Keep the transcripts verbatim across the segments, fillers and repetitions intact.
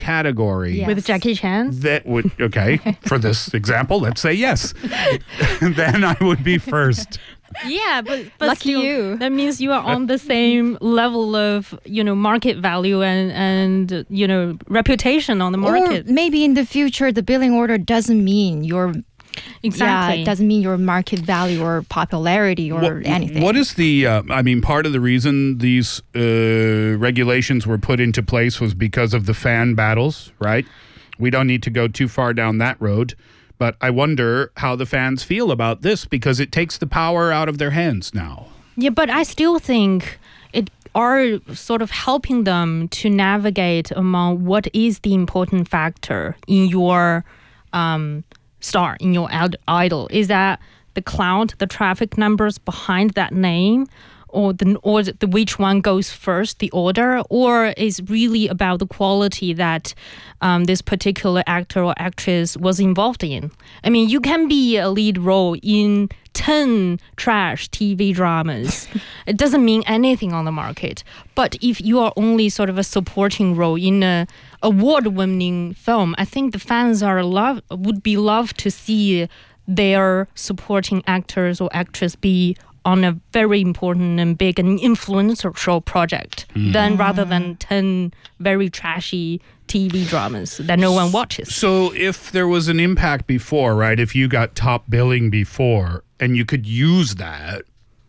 category. Yes. With Jackie Chan? That would, okay, for this example, let's say yes. Then I would be first. Yeah, but, but Lucky still, you. that means you are on the same level of, you know, market value and, and you know, reputation on the market. Or maybe in the future, the billing order doesn't mean your Exactly. Yeah, it doesn't mean your market value or popularity or What- anything. What is the, uh, I mean, part of the reason these uh, regulations were put into place was because of the fan battles, right? We don't need to go too far down that road. But I wonder how the fans feel about this because it takes the power out of their hands now. Yeah, but I still think it are sort of helping them to navigate among what is the important factor in your um, star, in your id- idol. Is that the cloud, the traffic numbers behind that name, or the or the which one goes first, the order, or is really about the quality that um, this particular actor or actress was involved in? I mean, you can be a lead role in ten trash T V dramas. It doesn't mean anything on the market. But if you are only sort of a supporting role in a award-winning film, I think the fans are love would be loved to see their supporting actors or actress be on a very important and big and influential project, mm. than rather than ten very trashy T V dramas that no one watches. So if there was an impact before, right, if you got top billing before and you could use that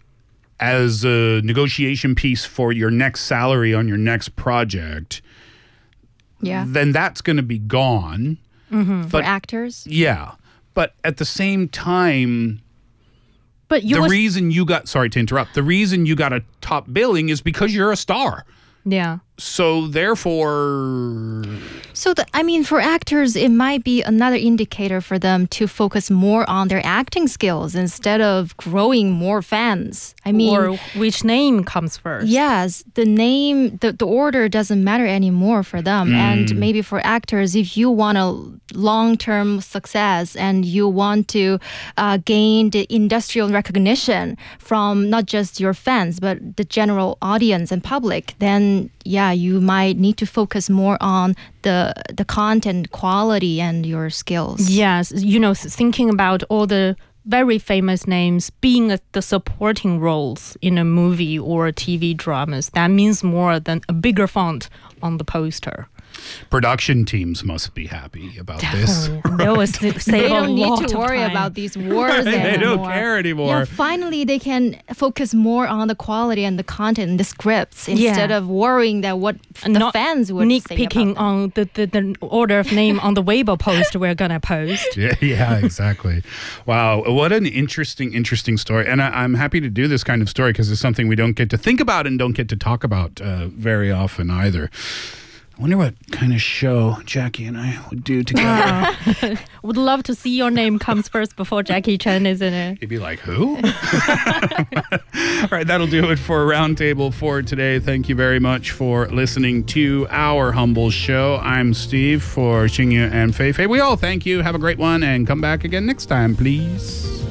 as a negotiation piece for your next salary on your next project, yeah. then that's going to be gone. Mm-hmm. For actors? Yeah. But at the same time, But you the was, reason you got, sorry to interrupt, the reason you got a top billing is because you're a star. yeah. So therefore, So, the, I mean, for actors, it might be another indicator for them to focus more on their acting skills instead of growing more fans. I mean, or which name comes first. yes, the name, the, the order doesn't matter anymore for them. Mm. And maybe for actors, if you want a long-term success and you want to uh, gain the industrial recognition from not just your fans, but the general audience and public, then yeah, you might need to focus more on the the content quality and your skills. Yes, you know, thinking about all the very famous names being a, the supporting roles in a movie or a T V dramas, that means more than a bigger font on the poster. production teams must be happy about this. They will save They a don't need lot to of worry time. about these wars They anymore. don't care anymore. Yeah, finally they can focus more on the quality and the content and the scripts instead Yeah. of worrying that what And the not fans would say nitpicking about them. on the, the, the order of name on the Weibo post we're gonna post. Yeah, yeah, exactly. Wow, what an interesting, interesting story. And I, I'm happy to do this kind of story because it's something we don't get to think about and don't get to talk about uh, very often either. I wonder what kind of show Jackie and I would do together. Uh, would love to see your name comes first before Jackie Chan is in it. He'd be like, who? All right, that'll do it for Roundtable for today. Thank you very much for listening to our humble show. I'm Steve for Xingyu and Fei Fei. We all thank you. Have a great one and come back again next time, please.